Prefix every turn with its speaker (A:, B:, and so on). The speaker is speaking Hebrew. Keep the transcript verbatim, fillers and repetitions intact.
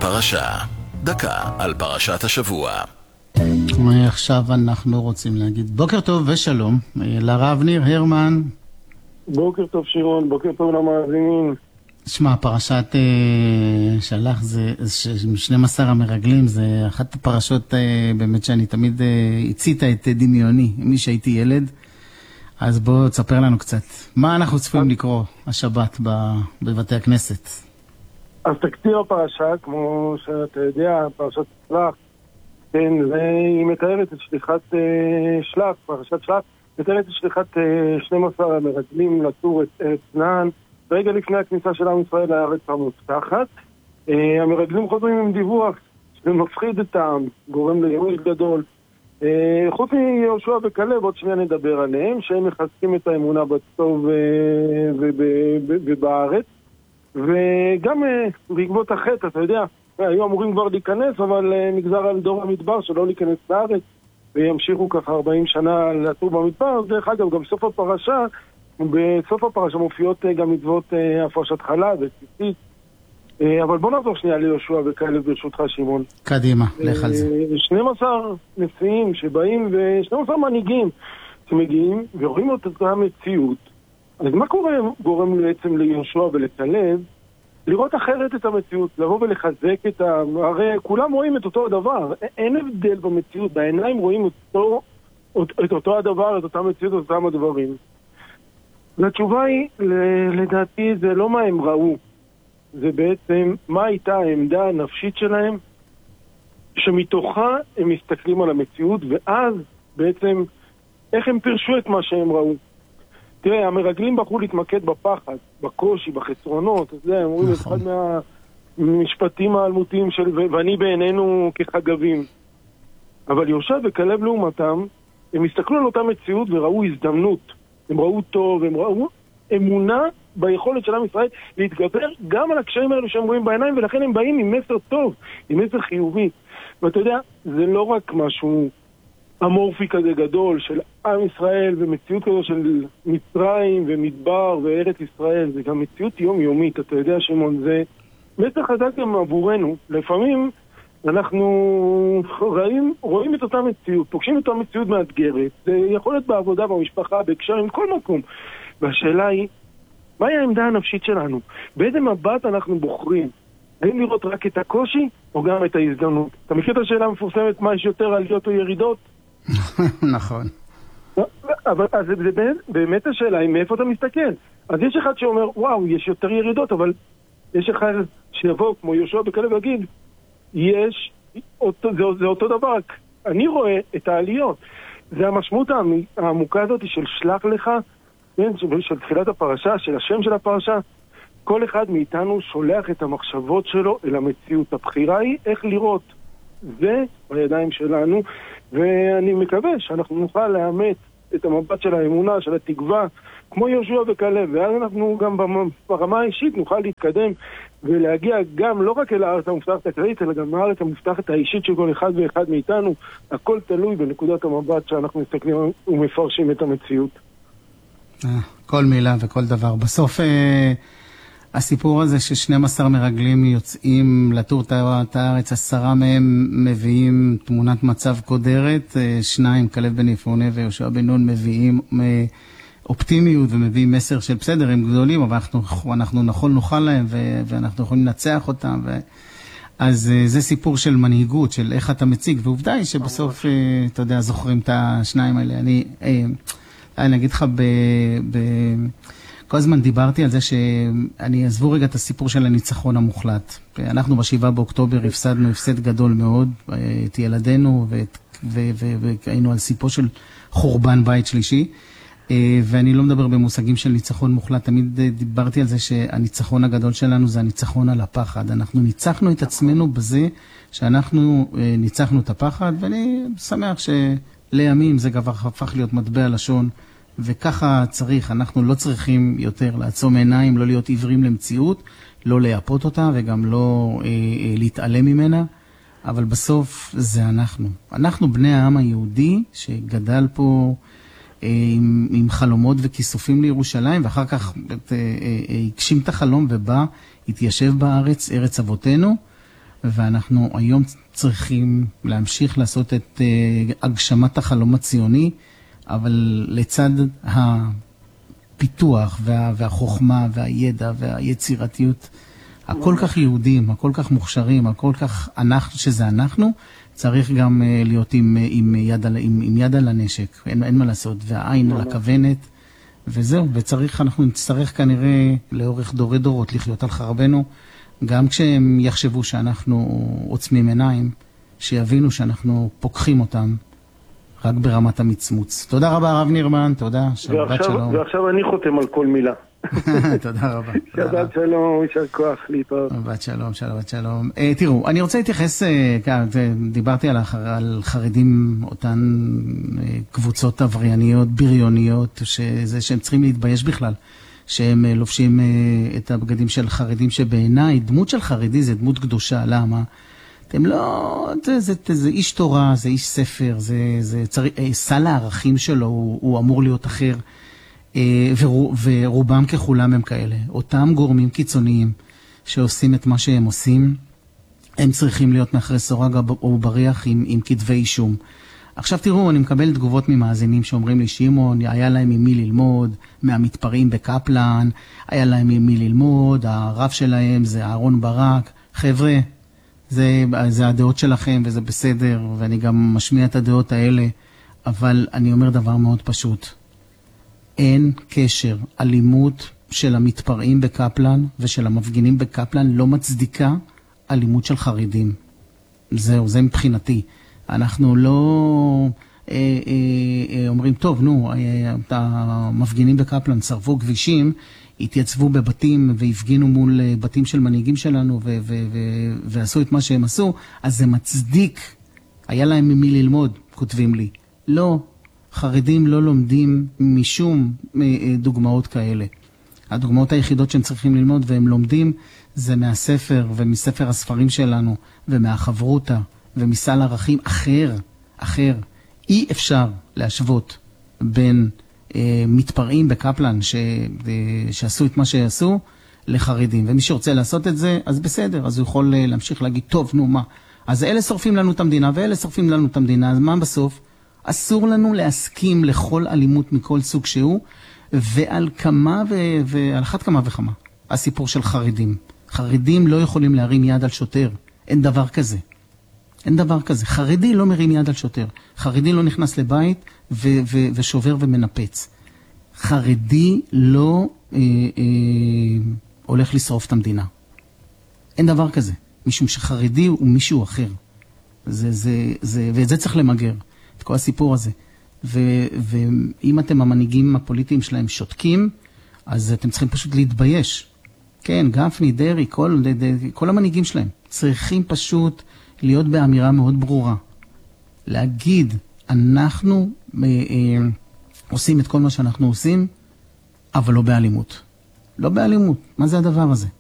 A: הפרשה. דקה על פרשת השבוע.
B: עכשיו אנחנו רוצים להגיד בוקר טוב ושלום לרב ניר הרמן.
C: בוקר טוב שירון, בוקר טוב למאזינים.
B: שמע, פרשת אה, שלח זה שנים עשר המרגלים, זה אחת הפרשות אה, באמת שאני תמיד אה, הצית את דמיוני, מי שהייתי ילד. אז בוא תספר לנו קצת מה אנחנו צפויים לקרוא השבת בבתי הכנסת.
C: אז תקציר הפרשה, כמו שאתה יודע, פרשת שלח, כן, היא מתארת את שליחת אה, שלח, פרשת שלח, מתארת את שליחת אה, שנים עשר המרגלים לצור את ארץ כנען, רגע לפני הכניסה של עם ישראל לארץ המובטחת. אה, המרגלים חוזרים עם דיווח שמפחיד את העם, גורם לייאוש גדול. אה, חוץ מיהושע וכלב, עוד שניה נדבר עליהם, שהם מחזקים את האמונה בטוב אה, ובארץ. וגם uh, בעקבות החטא, אתה יודע, היו אמורים כבר להיכנס, אבל uh, נגזר על דור המדבר שלא להיכנס לארץ, וימשיכו ככה ארבעים שנה לטור במדבר. דרך אגב, גם בסוף הפרשה, בסוף הפרשה מופיעות uh, גם מצוות uh, הפרשת חלה וציצית. Uh, אבל בוא נעזור שנייה ליהושע וכאלה ברשותך שמעון.
B: קדימה, לך על זה.
C: Uh, שנים עשר נשיאים שבאים, ו-שנים עשר מנהיגים שמגיעים ורואים את אותה מציאות. אז מה קורה גורם בעצם ליהושע ולכלב? לראות אחרת את המציאות, לבוא ולחזק את ה... הרי כולם רואים את אותו הדבר, אין הבדל במציאות, בעיניים רואים אותו, את אותו הדבר, את אותה מציאות, את אותם הדברים. והתשובה היא, לדעתי, זה לא מה הם ראו, זה בעצם מה הייתה העמדה הנפשית שלהם, שמתוכה הם מסתכלים על המציאות, ואז בעצם איך הם פרשו את מה שהם ראו. תראה, המרגלים בחרו להתמקד בפחד, בקושי, בחסרונות, זה, הם אומרים, אחד מהמשפטים האלמותיים של, ואני בעינינו כחגבים. אבל יהושע וכלב לעומתם, הם הסתכלו על אותה מציאות וראו הזדמנות. הם ראו טוב, הם ראו אמונה ביכולת של עם ישראל להתגבר גם על הקשיים האלו שהם רואים בעיניים, ולכן הם באים עם מסר טוב, עם מסר חיובי. ואתה יודע, זה לא רק משהו אמורפי כזה גדול של עם ישראל ומציאות כזו של מצרים ומדבר וארץ ישראל, זה גם מציאות יומיומית. אתה יודע שמעון, זה מסר חזק גם עבורנו. לפעמים אנחנו רואים, רואים את אותה מציאות, פוגשים את אותה מציאות מאתגרת, זה יכול להיות בעבודה, במשפחה, בהקשר, עם כל מקום. והשאלה היא, מהי העמדה הנפשית שלנו? באיזה מבט אנחנו בוחרים? האם לראות רק את הקושי או גם את ההזדמנות? אתה מכיר את השאלה המפורסמת, מה יש יותר עליות או ירידות?
B: נכון.
C: אבל אז זה באמת השאלה היא מאיפה אתה מסתכל. אז יש אחד שאומר, וואו, יש יותר ירידות, אבל יש אחד שיבוא כמו יהושע וכלב ויגיד, יש, אותו, זה, זה אותו דבר, אני רואה את העליות. זה המשמעות העמוקה הזאת של שלח לך, כן, של, של תחילת הפרשה, של השם של הפרשה. כל אחד מאיתנו שולח את המחשבות שלו אל המציאות. הבחירה היא איך לראות. זה בידיים שלנו, ואני מקווה שאנחנו נוכל לאמץ את המבט של האמונה, של התקווה, כמו יהושע וכלב, ואז אנחנו גם ברמה האישית נוכל להתקדם ולהגיע גם לא רק אל הארץ המובטחת הכללית, אלא גם לארץ המובטחת האישית של כל אחד ואחד מאיתנו. הכל תלוי בנקודת המבט שאנחנו מסתכלים ומפרשים את המציאות.
B: כל מילה וכל דבר. בסוף הסיפור הזה ששנים עשר מרגלים יוצאים לטור את הארץ, עשרה מהם מביאים תמונת מצב קודרת, שניים, כלב בן יפונה ויהושע בן נון, מביאים אופטימיות ומביאים מסר של בסדר, הם גדולים, אבל אנחנו, אנחנו נכון נוכל להם ו- ואנחנו יכולים לנצח אותם. ו- אז זה סיפור של מנהיגות, של איך אתה מציג, ועובדה היא שבסוף, אתה יודע, זוכרים את השניים האלה. אני, אני אגיד לך ב... ב- כל הזמן דיברתי על זה שאני אעזבו רגע את הסיפור של הניצחון המוחלט. אנחנו בשבעה באוקטובר הפסדנו הפסד גדול מאוד, את ילדינו, והיינו על סיפו של חורבן בית שלישי, ואני לא מדבר במושגים של ניצחון מוחלט, תמיד דיברתי על זה שהניצחון הגדול שלנו זה הניצחון על הפחד. אנחנו ניצחנו את עצמנו בזה שאנחנו ניצחנו את הפחד, ואני שמח שלימים זה כבר הפך להיות מטבע לשון, וככה צריך, אנחנו לא צריכים יותר לעצום עיניים, לא להיות עיוורים למציאות, לא להיאפות אותה וגם לא אה, אה, להתעלם ממנה, אבל בסוף זה אנחנו. אנחנו בני העם היהודי שגדל פה אה, עם, עם חלומות וכיסופים לירושלים, ואחר כך אה, אה, הגשים את החלום ובא, התיישב בארץ, ארץ אבותינו, ואנחנו היום צריכים להמשיך לעשות את הגשמת החלום הציוני, אבל לצד הפיתוח וה, והחוכמה והידע והיצירתיות, הכל כך יהודים, הכל כך מוכשרים, הכל כך אנחנו, שזה אנחנו, צריך גם להיות עם, עם, יד, על, עם, עם יד על הנשק, אין, אין מה לעשות, והעין על הכוונת, וזהו, וצריך, אנחנו נצטרך כנראה לאורך דורי דורות לחיות על חרבנו, גם כשהם יחשבו שאנחנו עוצמים עיניים, שיבינו שאנחנו פוקחים אותם, רק ברמת המצמוץ. תודה רבה הרב נירמן, תודה, שבת שלום.
C: ועכשיו אני חותם על כל מילה.
B: תודה רבה.
C: שבת שלום, יישר כוח, להתראות.
B: שבת שלום, שבת שלום. תראו, אני רוצה להתייחס, דיברתי על חרדים, אותן קבוצות עברייניות, בריוניות, שהם צריכים להתבייש בכלל, שהם לובשים את הבגדים של חרדים, שבעיניי דמות של חרדי זה דמות קדושה, למה? אתם לא, זה, זה, זה, זה איש תורה, זה איש ספר, זה, זה צריך, סל הערכים שלו הוא, הוא אמור להיות אחר, ורובם ככולם הם כאלה. אותם גורמים קיצוניים שעושים את מה שהם עושים, הם צריכים להיות מאחרי סורג ובריח עם, עם כתבי אישום. עכשיו תראו, אני מקבל תגובות ממאזינים שאומרים לי, שמעון, היה להם עם מי ללמוד, מהמתפרעים בקפלן, היה להם עם מי ללמוד, הרב שלהם זה אהרון ברק. חבר'ה, זה, זה הדעות שלכם וזה בסדר, ואני גם משמיע את הדעות האלה, אבל אני אומר דבר מאוד פשוט. אין קשר. אלימות של המתפרעים בקפלן ושל המפגינים בקפלן לא מצדיקה אלימות של חרדים. זהו, זה מבחינתי. אנחנו לא אה, אה, אומרים, טוב, נו, אה, המפגינים בקפלן שרפו כבישים, התייצבו בבתים והפגינו מול בתים של מנהיגים שלנו ו- ו- ו- ועשו את מה שהם עשו, אז זה מצדיק. היה להם ממי ללמוד, כותבים לי. לא, חרדים לא לומדים משום דוגמאות כאלה. הדוגמאות היחידות שהם צריכים ללמוד והם לומדים זה מהספר ומספר הספרים שלנו ומהחברותה ומסל ערכים אחר, אחר. אי אפשר להשוות בין אה, מתפרעים בקפלן ש, אה, שעשו את מה שעשו לחרדים. ומי שרוצה לעשות את זה, אז בסדר, אז הוא יכול אה, להמשיך להגיד, טוב, נו מה, אז אלה שורפים לנו את המדינה ואלה שורפים לנו את המדינה, אז מה בסוף? אסור לנו להסכים לכל אלימות מכל סוג שהוא, ועל כמה ו... ועל אחת כמה וכמה. הסיפור של חרדים. חרדים לא יכולים להרים יד על שוטר. אין דבר כזה. אין דבר כזה. חרדי לא מרים יד על שוטר. חרדי לא נכנס לבית ו... ו... ושובר ומנפץ. חרדי לא אה, אה, הולך לשרוף את המדינה. אין דבר כזה. משום שחרדי הוא מישהו אחר. זה, זה, זה... ואת זה צריך למגר. את כל הסיפור הזה. ו- ואם אתם המנהיגים הפוליטיים שלהם שותקים, אז אתם צריכים פשוט להתבייש. כן, גפני, דרי, כל, כל המנהיגים שלהם צריכים פשוט להיות באמירה מאוד ברורה. להגיד, אנחנו אה, אה, עושים את כל מה שאנחנו עושים, אבל לא באלימות. לא באלימות. מה זה הדבר הזה?